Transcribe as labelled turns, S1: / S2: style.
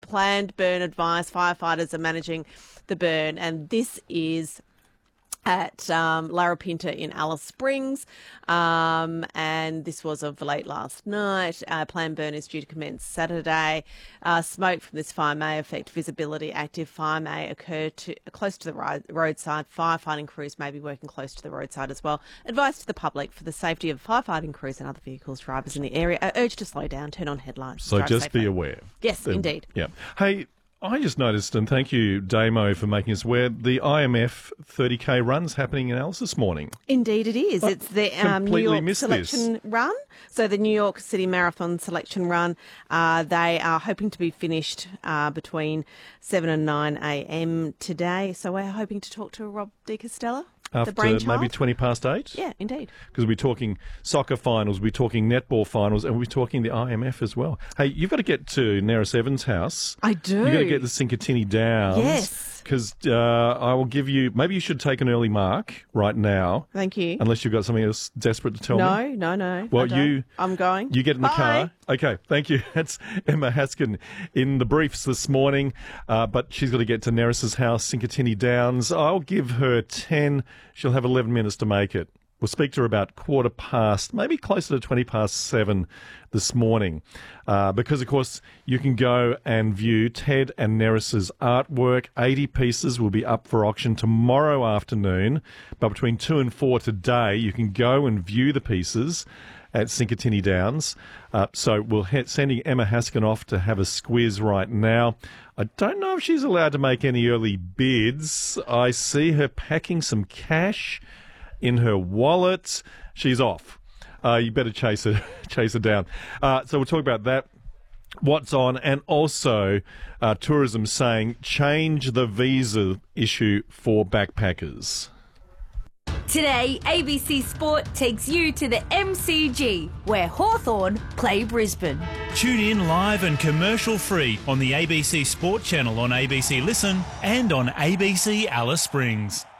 S1: planned burn advice. Firefighters are managing the burn, and this is at Larapinta in Alice Springs, and this was of late last night. Planned burn is due to commence Saturday. Smoke from this fire may affect visibility. Active fire may occur close to the roadside. Firefighting crews may be working close to the roadside as well. Advice to the public: for the safety of firefighting crews and other vehicles, drivers in the area are urged to slow down, turn on headlights.
S2: So just
S1: safely.
S2: be aware.
S1: Yes, indeed.
S2: Yeah. Hey, I just noticed, and thank you, Damo, for making us aware, the IMF 30K run's happening in Alice this morning.
S1: Indeed it is. It's the New York selection run. So the New York City Marathon selection run, they are hoping to be finished between 7 and 9 a.m. today. So we're hoping to talk to Rob De Castella.
S2: After maybe 20 past 8?
S1: Yeah, indeed.
S2: Because we'll be talking soccer finals, we'll be talking netball finals, and we'll be talking the IMF as well. Hey, you've got to get to Neris Evans' house.
S1: I do.
S2: You've got to get the Sinkatini Downs.
S1: Yes.
S2: Because I will give you, maybe you should take an early mark right now.
S1: Thank you.
S2: Unless you've got something else desperate to tell me.
S1: No.
S2: Well,
S1: I'm going.
S2: You get in the car. Okay, thank you. That's Emma Haskin in the briefs this morning. But she's got to get to Neris's house, Sinkatini Downs. I'll give her 10. She'll have 11 minutes to make it. We'll speak to her about 7:15, maybe closer to 20 past 7 this morning. Because, of course, you can go and view Ted and Neris's artwork. 80 pieces will be up for auction tomorrow afternoon. But between 2 and 4 today, you can go and view the pieces at Sinkatini Downs. So we're sending Emma Haskin off to have a squiz right now. I don't know if she's allowed to make any early bids. I see her packing some cash in her wallet. She's off. You better chase her down. So we'll talk about that, what's on, and also tourism saying change the visa issue for backpackers.
S3: Today, ABC Sport takes you to the MCG, where Hawthorn play Brisbane.
S4: Tune in live and commercial free on the ABC Sport channel on ABC Listen and on ABC Alice Springs.